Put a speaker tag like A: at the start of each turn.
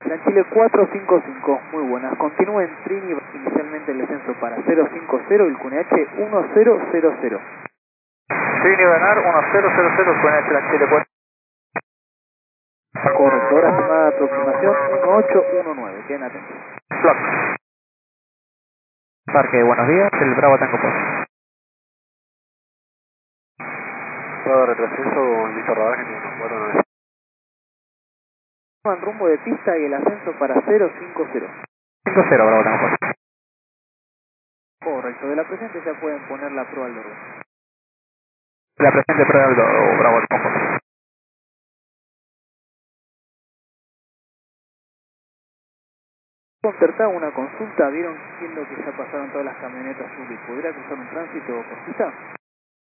A: Chile 455, muy buenas. Continúen Trini, inicialmente el descenso para 050 y el QNH 1000.
B: Trini Banar 1000, QNH Chile 4.
A: Correcto, hora estimada de aproximación 1819, queden atentos.
B: Flock. Parque, buenos días, el Bravo Tango Post.
C: Todo retroceso, listo rodaje, 499.
A: En rumbo de pista y el ascenso para 050.
B: 50, Bravo Tango Post.
A: Correcto, de la presente ya pueden poner la prueba al orden.
B: La presente prueba Aldo, Bravo Tango Post.
A: Concertaba una consulta, vieron siendo que ya pasaron todas las camionetas sub y podría cruzar un tránsito por pista.